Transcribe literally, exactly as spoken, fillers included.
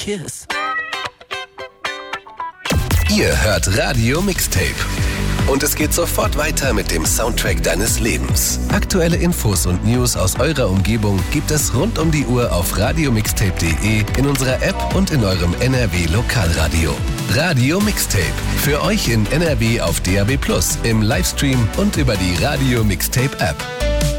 Kiss. Ihr hört Radio Mixtape. Und es geht sofort weiter mit dem Soundtrack deines Lebens. Aktuelle Infos und News aus eurer Umgebung gibt es rund um die Uhr auf radiomixtape punkt de, in unserer App und in eurem N R W Lokalradio. Radio Mixtape. Für euch in N R W auf D A B plus, im Livestream und über die Radio Mixtape App.